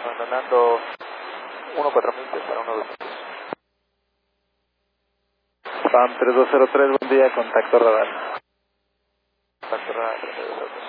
Fernando 14000 para 123. FAM 3203, buen día, contacto radar. Contacto radar 3203.